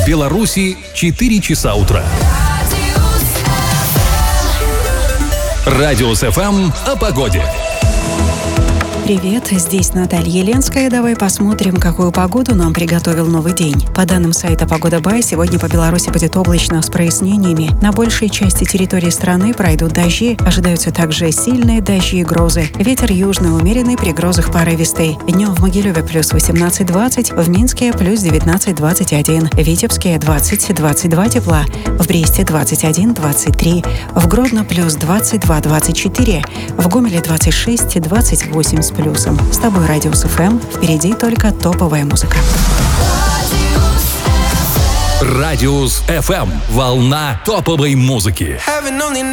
В Беларуси 4 часа утра. Радиус ФМ о погоде. Привет, здесь Наталья Еленская. Давай посмотрим, какую погоду нам приготовил новый день. По данным сайта «Погода Бай», сегодня по Беларуси будет облачно с прояснениями. На большей части территории страны пройдут дожди. Ожидаются также сильные дожди и грозы. Ветер южный умеренный, при грозах порывистый. Днем в Могилеве плюс 18-20, в Минске плюс 19-21, в Витебске 20-22 тепла, в Бресте 21-23, в Гродно плюс 22-24, в Гомеле 26-28 с плюсом. С тобой Радиус ФМ. Впереди только топовая музыка. Радиус ФМ. Волна топовой музыки.